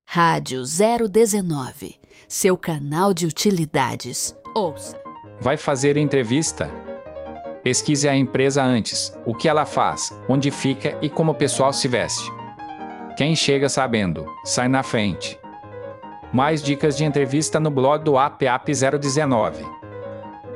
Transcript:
Rádio 019, seu canal de utilidades. Ouça. Vai fazer entrevista? Pesquise a empresa antes, o que ela faz, onde fica e como o pessoal se veste. Quem chega sabendo, sai na frente. Mais dicas de entrevista no blog do APAP 019.